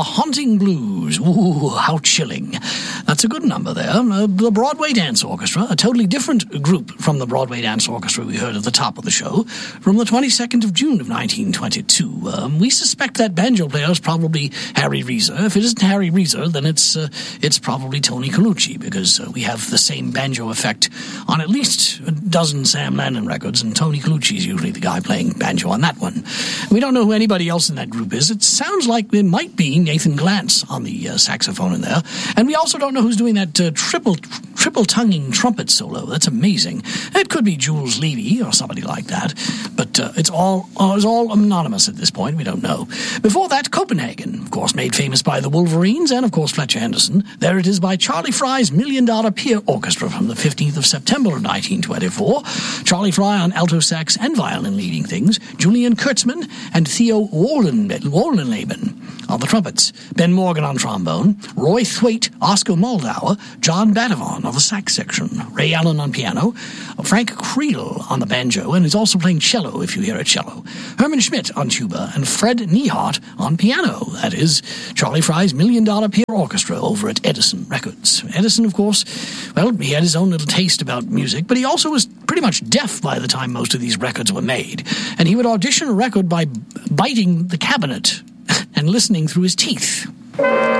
Haunting Blues. Ooh, how chilling. That's a good number there. The Broadway Dance Orchestra, a totally different group from the Broadway Dance Orchestra we heard at the top of the show, from the 22nd of June of 1922. We suspect that banjo player is probably Harry Reeser. If it isn't Harry Reeser, then it's probably Tony Colucci, because we have the same banjo effect on at least a dozen Sam Landon records, and Tony Colucci is usually the guy playing banjo on that one. We don't know who anybody else in that group is. It sounds like it might be Nathan Glantz on the saxophone in there. And we also don't know who's doing that triple-tonguing trumpet solo. That's amazing. It could be Jules Levy or somebody like that. But it's all anonymous at this point. We don't know. Before that, Copenhagen, of course, made famous by the Wolverines and, of course, Fletcher Henderson. There it is by Charlie Fry's $1 Million Pier Orchestra from the 15th of September of 1924. Charlie Fry on alto sax and violin leading things. Julian Kurtzman and Theo Wollenleben on the trumpets. Ben Morgan on trombone. Roy Thwaite, Oscar Moldauer, John Badavon on the sax section. Ray Allen on piano. Frank Creel on the banjo, and he's also playing cello if you hear a cello. Herman Schmidt on tuba, and Fred Neihardt on piano. That is Charlie Fry's $1 Million Pier Orchestra over at Edison Records. Edison, of course, well, he had his own little taste about music, but he also was pretty much deaf by the time most of these records were made. And he would audition a record by biting the cabinet and listening through his teeth.